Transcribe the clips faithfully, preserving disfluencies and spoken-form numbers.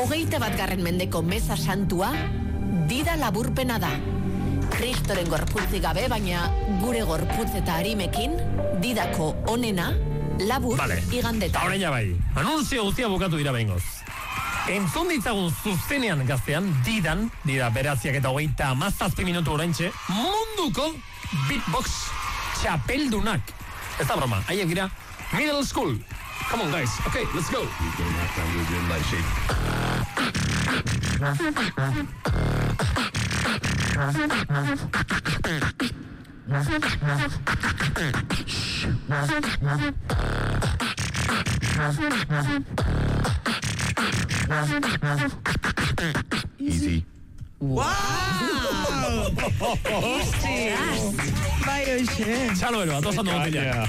Hogeita bat garren mendeko meza santua, dida laburpena da. Kristoren gorputzi gabe, baina gure gorputz eta harimekin, didako onena, labur vale. Igandeta. Ahora ya bai. Anunzio guztia bukatu dira behingoz. Entzun ditzagun zuzenean gaztean, didan, dida beratziak eta hogeita amazazpi minutu oraintxe, munduko beatbox txapeldunak. Ez da broma, haiek dira middle school. Come on guys, okay, let's go. Easy. Wow! Easy! Bai, hoxe. Txalo ero, atosan dugu tila.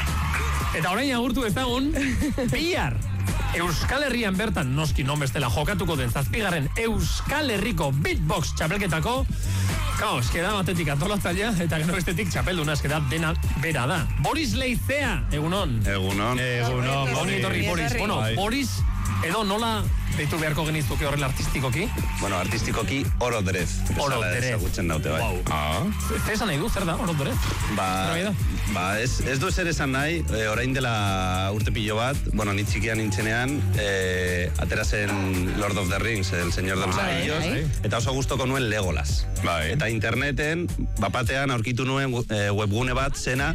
Eta orain agurtu ezagun, bihar Euskal Herrian bertan, noski non bestela jokatuko den zazpigarren Euskal Herriko beatbox txapelketako, kao, eskeda batetik antolatzailea, eta gero bestetik txapelduna, eskeda dena bera da. Boris Leizea, egunon. Egunon. Egunon. Honi etorri, Boris. Bueno, Boris, edo nola deitu beharko genizuke horrela artistikoki? Bueno, artistikoki Orodrez. Orodrez. Ezagutzen naute bai. Wow. Ah. Zer esan nahi du, zer da, Orodrez? Ba, ba ez, ez du zer esan nahi, e, orain dela urte pilo bat, bueno, ni txikian nintzenean, e, atera zen Lord of the Rings, el Señor de los Anillos, eta oso gustoko nuen Legolas. Bai. Eta interneten, bapatean aurkitu nuen e, webgune bat zena,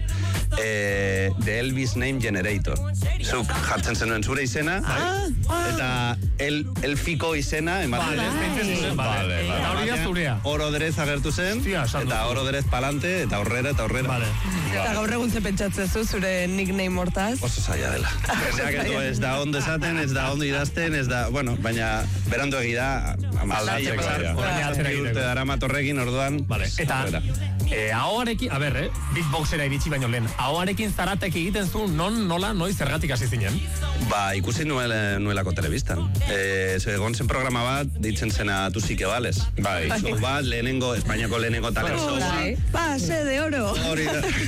e, The Elvis Name Generator. Zuk jartzen zenuen zure izena, ah, eta el, elfiko izena, ematen. Vale, vale, eta hori da zurea. Orodrez agertu zen, eta Orodrez palante, eta aurrera, eta aurrera. Vale. Eta gaur egun ze pentsatzezu zure nickname hortaz? Oso zaila dela. Ez da ondo esaten, ez da ondo idazten, ez da, bueno, baina berandu egida, aldatzeko da. Urte dara matorrekin, orduan. Eta, ahoarekin, a ber, beatboxera iritsi baino lehen, ahoarekin zaratek egiten zu, non, nola, noiz zergatik hasi zinen? Ba, ikusi nuelako telebistan. Egon zen programa bat, deitzen zena Tu sí que vales. Bai, show bat, lehenengo, Espainiako lehenengo talent show bat. Pase de oro. Hori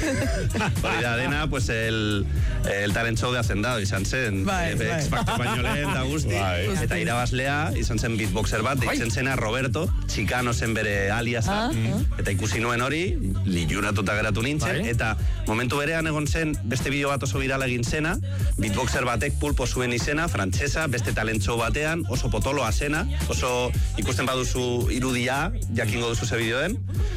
da. Hori da, dena, pues el, el talent show de Hacendado izan zen. Bai, bai. X-Factor baino lehen, da guzti. Eta irabazlea, izan zen beatboxer bat, deitzen zena Roberto, Chicano zen bere aliasa. Eta ikusi nuen hori, liunatuta geratu nintzen, eta momentu berean egon zen, beste bideo bat oso virala egin zena, beatboxer batek pulpo zuen izena, frantsesa, beste talent show batean, oso potoloa zena, oso ikusten baduzu irudia, jakingo duzu ze bideoen,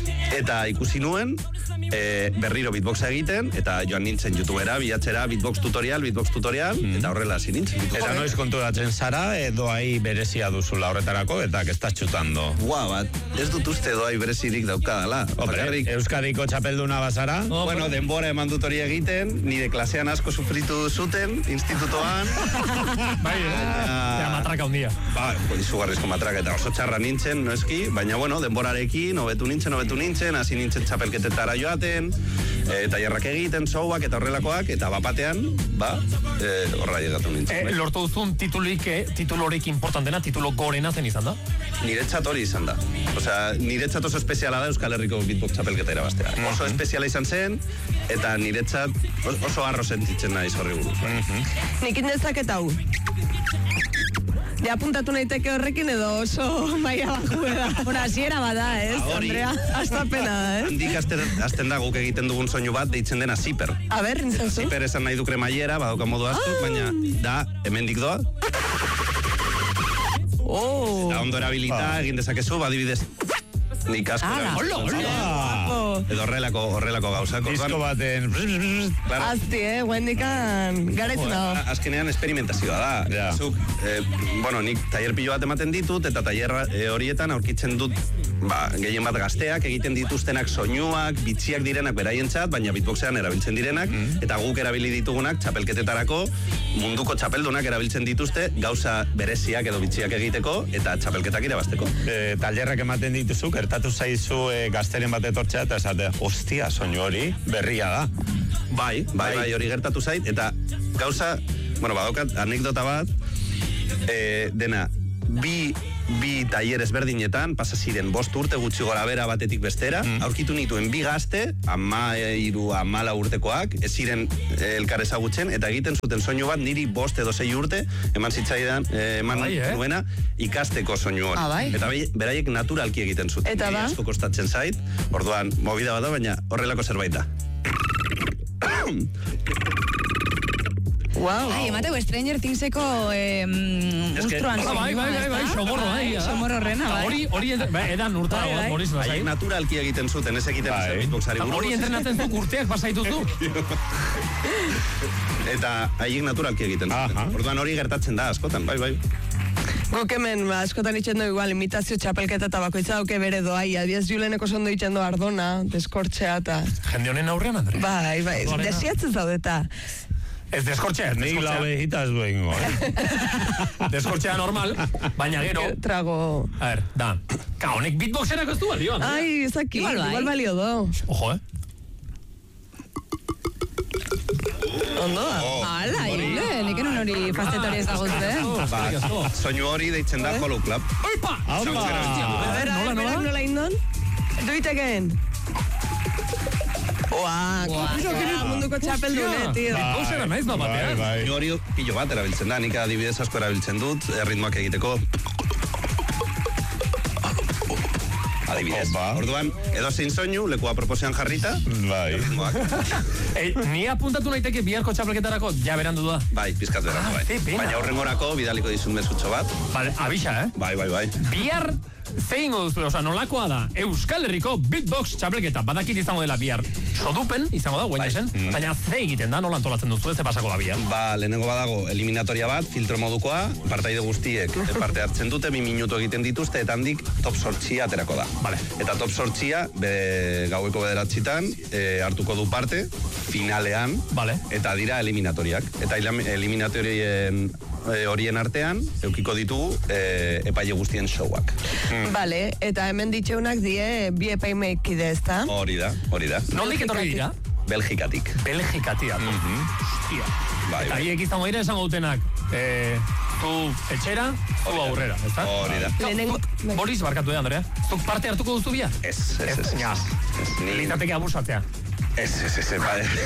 eta ikusi nuen, e, berriro beatboxa egiten, eta joan nintzen YouTubera, bilatzera, beatbox tutorial, beatbox tutorial, mm. eta horrela hasi nintzen. Eta noiz konturatzen zara, edo ahi berezia duzula horretarako, eta que estás chutando. Gua bat, ez dut uste doai berezirik daukadala. Bakarrik, Euskadiko txapelduna bazara? Oh, bueno, denbora eman dut hori egiten, nire klasean asko sufritu zuten, institutoan. Bai, eta matraka un dia. Ba, izugarrizko matraka, eta oso txarra nintzen, no eski, baina bueno, denborarekin, hobetu nintzen, hobetu nintzen, hasi nintzen txapelketetara joaten, e, tailerrak egiten, showak eta horrelakoak, eta bapatean, ba, e, horra llegatu nintzen. E, lortu duzun titulik, eh, titulorik importantena, titulo gorena zen izan da? Niretzat hori izan da. Osea, niretzat oso espeziala da Euskal Herriko beatbox txapelketa irabaztea. Mm -hmm. Oso espeziala izan zen, eta niretzat oso arro sentitzen naiz horri buruz. Mm -hmm. Nik indezak hau. Ja apuntatu naiteke horrekin edo oso maia bajue da. Bueno, hasiera bada, ez, Andrea? Hasta pena da, ez? Handik azten da guk egiten dugun soinu bat deitzen dena ziper. A ber, nintzen zu? Ziper esan nahi du kremaiera, badauka modu asko, baina da, hemendik doa. Oh. Eta ondo erabilita, egin dezakezu, badibidez. Nik asko ah, hola, hola. Edo horrelako, horrelako gauzak. Disko baten. Azti, eh, guendikan garaitzen dago. Azkenean experimentazioa da. Ja. Zuk, eh, bueno, nik tailer pilo bat ematen ditut, eta tailer eh, horietan aurkitzen dut, ba, gehien bat gazteak, egiten dituztenak soinuak, bitxiak direnak beraientzat, baina beatboxean erabiltzen direnak, mm. eta guk erabili ditugunak txapelketetarako, munduko txapeldunak erabiltzen dituzte, gauza bereziak edo bitxiak egiteko, eta txapelketak irabazteko. E, tailerrak ematen dituzu, gertatu zaizu e, gazteren bat etortzea, eta esate, ostia, soinu hori berria da. Bai, bai, bai, hori gertatu zait, eta gauza, bueno, badokat, anekdota bat, e, dena, bi bi tailer ezberdinetan, pasa ziren bost urte gutxi gora bera batetik bestera, mm. aurkitu nituen bi gazte, ama iru, amala urtekoak, ez ziren elkar ezagutzen, eta egiten zuten soinu bat niri bost edo sei urte, eman zitzaidan, eman Abai, eh? nuena, ikasteko soinu hori. Abai. Eta beraiek naturalki egiten zuten. Eta ba? Asko kostatzen zait, orduan, movida bat da, baina horrelako zerbait da. Wow. Ai, emateu Stranger Thingseko eh, ustruan. Bai, bai, bai, bai, somorro, bai. Somorro rena, bai. Hori, hori, edan urta, Boris, lasai. Haiek naturalki egiten zuten, ez egiten beatboxari buruz. Hori entrenatzen zuk urteak pasaituzu. Eta haiek naturalki egiten zuten. Orduan hori gertatzen da, askotan, bai, bai. Gok hemen, ba, askotan itxendo igual, imitazio txapelketa eta bakoitza dauke bere doai. Adiez Juleneko sondo itxendo Ardona, deskortxea eta... Jende honen aurrean, Andre? Bai, bai, desiatzen zaudeta. Ez deskortxea, Nik lau egitaz duen go. Deskortxea normal, baina gero... Trago... A ver, da. Ka, honek beatboxerak ez du balio, Andre? Ai, ez aquí, Igual bai. igual balio do. Ojo, eh? Ondo da. Hala, hile, niken hori fastetori ez dagozte. Ba, soinu hori deitzen da Hollow Club. Oipa! A ver, nola, nola? Nola indon? Do it again. Oa, kira munduko txapeldune, tío. Beatboxera naiz da batean. Soinu hori pilo bat erabiltzen da, nik adibidez asko erabiltzen dut, ritmoak egiteko. Adibidez. Orduan, edo zein soinu, lekua proposean jarrita. Bai. Ei, ni apuntatu naiteke biharko txapelketarako, ja berandu da. Bai, pizkat berandu, bai. Baina horrengorako bidaliko dizun mesutxo bat. Vale, abisa, eh? Bai, bai, bai. Bihar zein duzu, oza, nolakoa da, Euskal Herriko beatbox txapelketa, badakit izango dela bihar. Sodupen, izango da, guain esen, mm. baina ze egiten da, nola antolatzen duzu, ez pasako da bihar. Ba, lehenengo badago eliminatoria bat, filtro modukoa, partaide guztiek parte hartzen dute, mi minutu egiten dituzte, eta handik top sortxia aterako da. Vale. Eta top sortxia, be, gaueko bederatzitan, e, hartuko du parte, finalean, vale. Eta dira eliminatoriak. Eta eliminatorien e, horien artean, eukiko ditugu e, epaile guztien showak. Mm. Vale, eta hemen ditxeunak die bi epaimeikide, ez da? Hori da, hori da. Nondik etorri dira? Belgikatik. Belgikatik. Mm-hmm. Hostia. Bai, eta hiek izango dira esango dutenak, eh, tu etxera, tu aurrera, ez da? Hori da. No, Boris, barkatu da, Andrea. Zuk parte hartuko duzu bia? Ez, ez, ez. Litzateke abusatzea. Ez, ez, ez,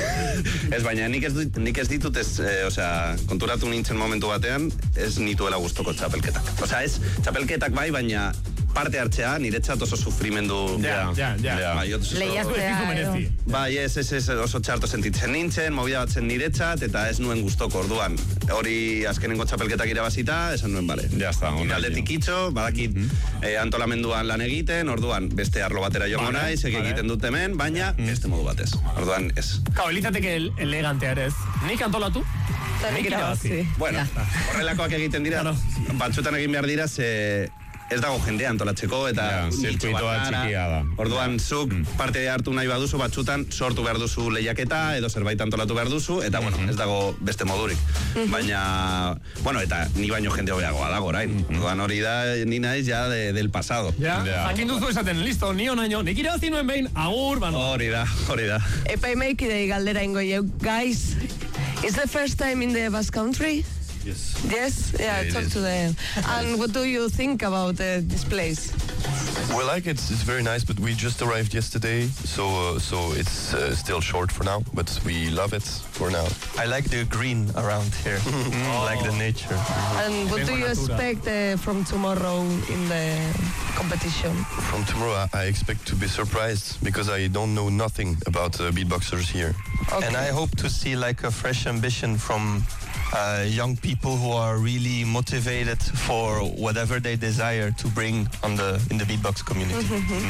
ez, baina nik ez, nik ez ditut, ez, eh, osea, konturatu nintzen momentu batean, ez nituela gustoko txapelketak. Osea, ez, txapelketak bai, baina parte hartzea, niretzat oso sufrimendu... Ja, ja, ja. Lehiaztea. Bai, ez, ez, ez, oso txarto sentitzen nintzen, movida batzen niretzat, eta ez nuen gustoko orduan. Hori azkenengo txapelketak irabazita, esan nuen, bale. Ja, está. Aldetik itxo, badakit mm-hmm. eh, antolamenduan lan egiten, orduan beste arlo batera joango vale, naiz, vale. Egiten dut hemen, baina mm. beste modu batez. Orduan, ez. Kau, elitzateke elegantea ere ez. Nik antolatu? Nik irabazi. Bueno, horrelakoak egiten dira, batzutan egin behar dira, ze... Ez dago jendea antolatzeko eta ja, zirkuitoa txikia da. Orduan, zuk mm. parte hartu nahi baduzu, batzutan sortu behar duzu lehiaketa edo zerbait antolatu behar duzu, eta bueno, ez dago beste modurik. Mm-hmm. Baina, bueno, eta ni baino jende hobeagoa dago, orain. Mm-hmm. Orduan hori da, ni naiz ja de, del pasado. Ja, jakin duzu esaten, listo, ni onaino, nik irabazi nuen behin, agur, bano. Hori da, hori da. Epaimeikidei galdera ingo jau, guys, is the first time in the Basque Country? Yes. Yes? Yeah, yeah talk is. to them. And what do you think about uh, this place? We like it. It's very nice, but we just arrived yesterday, so uh, so it's uh, still short for now, but we love it for now. I like the green around here. I like the nature. And what do you expect uh, from tomorrow in the competition? From tomorrow, I expect to be surprised because I don't know nothing about uh, beatboxers here. Okay. And I hope to see like a fresh ambition from uh, young people who are really motivated for whatever they desire to bring on the in the beatbox community.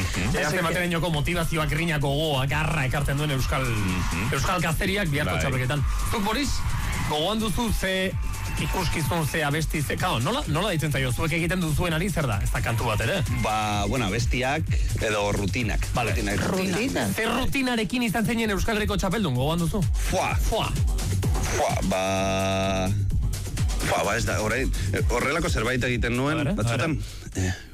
Eta ematen joko motivazioak, rinak, gogoa, garra ekartzen duen euskal euskal gazteriak biharko txapelketan. Zuk, Boris, gogoan duzu ze ikuskizun, ze abesti, ze... Kao, nola, nola ditzen zaio, zuek egiten duzuen ari zer da? Ez da kantu bat, ere? Ba, bueno, abestiak edo rutinak. Vale. Rutinak. Rutina. Zer rutinarekin izan zeinen Euskal Herriko txapeldun, gogoan duzu? Fua. Fua. Fua, ba... Fua, ba, ez da, horrelako zerbait egiten nuen, batzutan...